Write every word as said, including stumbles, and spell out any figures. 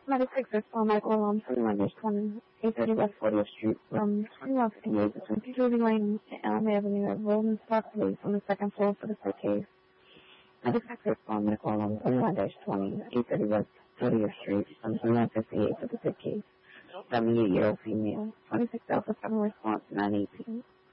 ninety-six is for Michael Alarm, twenty-one dash twenty, eight thirty West fortieth Street, from twenty-one fifty-eight between Peachtree Lane and Elm Avenue at Rolling Stock Place on the second floor for the staircase. ninety-six is for Michael Alarm, twenty-one dash twenty, eight thirty West fortieth Street, from twenty-one fifty-eight for the staircase. seventy-eight-year-old female, twenty-six Alpha seven response, nine eighteen.